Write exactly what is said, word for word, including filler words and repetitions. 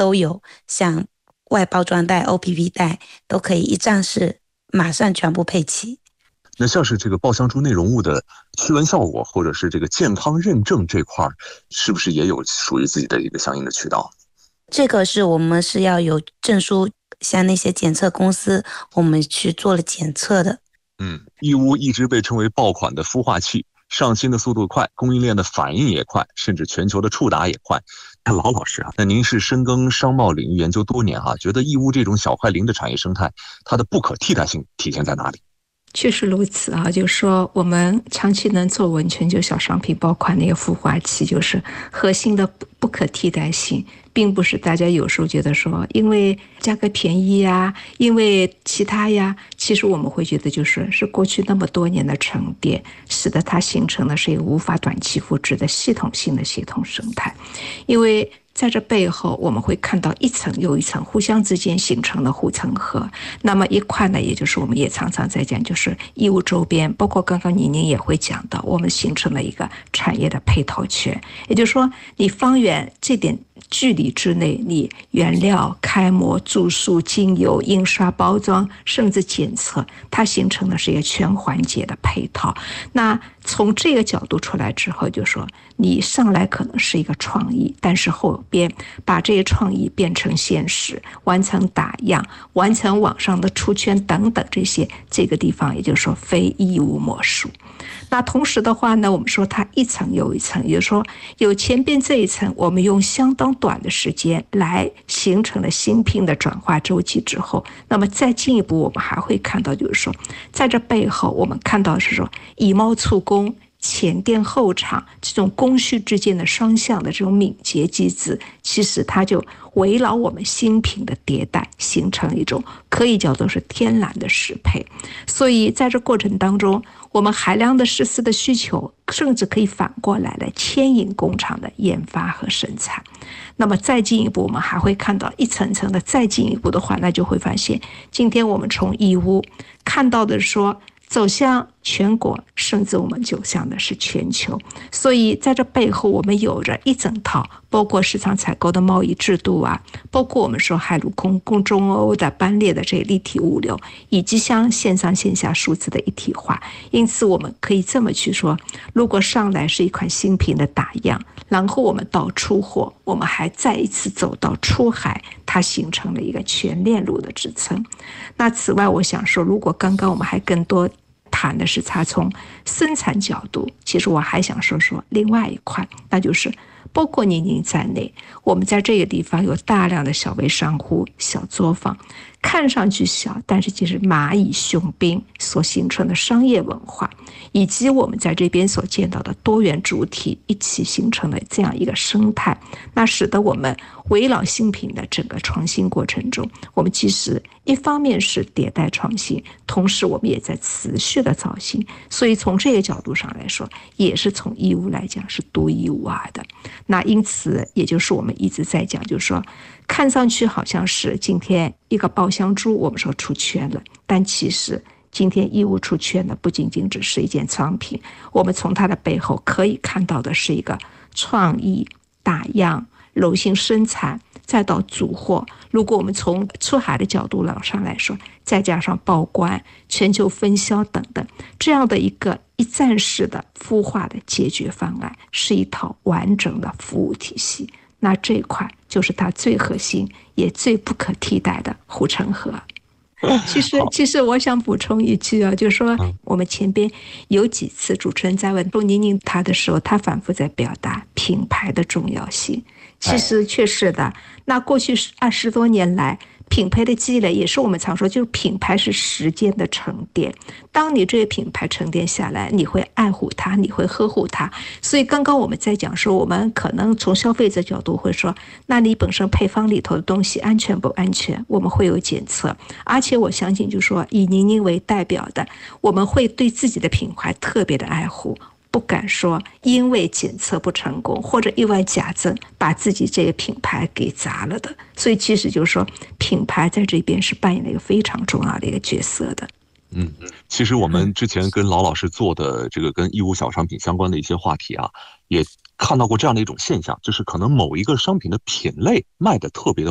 都有，像外包装袋、O P P 袋都可以一站式马上全部配齐。 那像是这个爆香猪内容物的驱蚊效果，或者是这个健康认证这块，是不是也有属于自己的一个相应的渠道？ 这个是我们是要有证书，像那些检测公司，我们去做了检测的。 嗯，义乌一直被称为爆款的孵化器，上新的速度快，供应链的反应也快，甚至全球的触达也快。那老老师啊，那您是深耕商贸领域研究多年啊，觉得义乌这种小快灵的产业生态，它的不可替代性体现在哪里？ 确实如此啊，就是说我们长期能做稳全球小商品爆款那个孵化器，就是核心的不可替代性，并不是大家有时候觉得说因为价格便宜呀，因为其他呀，其实我们会觉得就是是过去那么多年的沉淀，使得它形成的是一个无法短期复制的系统性的系统生态。因为在这背后，我们会看到一层又一层互相之间形成的护城河。那么一块呢，也就是我们也常常在讲，就是义乌周边，包括刚刚宁宁也会讲到，我们形成了一个产业的配套圈。也就是说，你方圆这点距离之内，你原料、开模、注塑、精油、印刷、包装，甚至检测，它形成的是一个全环节的配套。那从这个角度出来之后，就说你上来可能是一个创意，但是后边把这些创意变成现实，完成打样，完成网上的出圈等等这些，这个地方也就是说非义乌莫属。那同时的话呢，我们说它一层又一层，也就是说有前边这一层，我们用相当短的时间来形成了新品的转化周期之后，那么再进一步我们还会看到，就是说在这背后我们看到的是说以猫促工，前店后厂这种供需之间的双向的这种敏捷机制，其实它就围绕我们新品的迭代，形成一种可以叫做是天然的适配。所以在这过程当中，我们海量的实施的需求，甚至可以反过来来牵引工厂的研发和生产。那么再进一步，我们还会看到一层层的，再进一步的话，那就会发现，今天我们从义乌看到的说，走向全国，甚至我们走向的是全球。所以在这背后，我们有着一整套，包括市场采购的贸易制度啊，包括我们说海陆空供中欧的班列的这立体物流，以及像线上线下数字的一体化。因此我们可以这么去说，如果上来是一款新品的打样，然后我们到出货，我们还再一次走到出海，它形成了一个全链路的支撑。那此外我想说，如果刚刚我们还更多谈的是它从生产角度，其实我还想说说另外一块，那就是包括宁宁在内，我们在这个地方有大量的小微商户、小作坊，看上去小，但是其实蚂蚁雄兵所形成的商业文化，以及我们在这边所见到的多元主体一起形成了这样一个生态，那使得我们围绕新品的整个创新过程中，我们其实一方面是迭代创新，同时我们也在持续的造新。所以从这个角度上来说，也是从义乌来讲是独一无二的。那因此也就是我们一直在讲，就是说看上去好像是今天一个爆香猪我们说出圈了，但其实今天义乌出圈的不仅仅只是一件商品，我们从它的背后可以看到的是一个创意、打样、柔性生产，再到组货。如果我们从出海的角度上来说，再加上报关、全球分销等等，这样的一个一站式的孵化的解决方案，是一套完整的服务体系。那这一块就是它最核心也最不可替代的护城河。其实，其实我想补充一句啊，就是说我们前边有几次主持人在问陆宁宁他的时候，他反复在表达品牌的重要性。其实确实的，那过去二十多年来，品牌的积累也是我们常说，就是品牌是时间的沉淀。当你这个品牌沉淀下来，你会爱护它，你会呵护它。所以刚刚我们在讲说，我们可能从消费者角度会说，那你本身配方里头的东西安全不安全，我们会有检测。而且我相信，就是说以宁宁为代表的，我们会对自己的品牌特别的爱护。不敢说因为检测不成功或者意外假证把自己这个品牌给砸了的。所以其实就是说品牌在这边是扮演了一个非常重要的一个角色的。 嗯，其实我们之前跟老老师做的这个跟义乌小商品相关的一些话题啊，也看到过这样的一种现象，就是可能某一个商品的品类卖的特别的